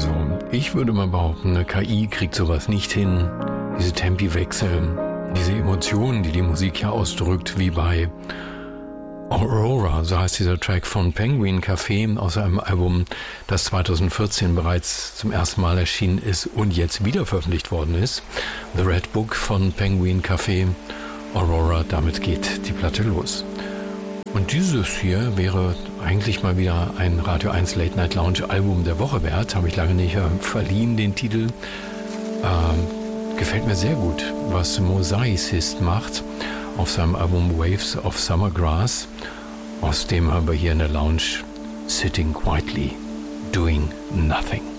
Also, ich würde mal behaupten, eine KI kriegt sowas nicht hin. Diese Tempiwechsel, diese Emotionen, die die Musik ja ausdrückt, wie bei Aurora, so heißt dieser Track von Penguin Café aus einem Album, das 2014 bereits zum ersten Mal erschienen ist und jetzt wieder veröffentlicht worden ist. The Red Book von Penguin Café, Aurora, damit geht die Platte los. Und dieses hier wäre eigentlich mal wieder ein Radio 1 Late Night Lounge Album der Woche wert. Habe ich lange nicht verliehen, den Titel. Gefällt mir sehr gut, was Mosaicist macht auf seinem Album Waves of Summer Grass. Aus dem haben wir hier in der Lounge Sitting Quietly, Doing Nothing.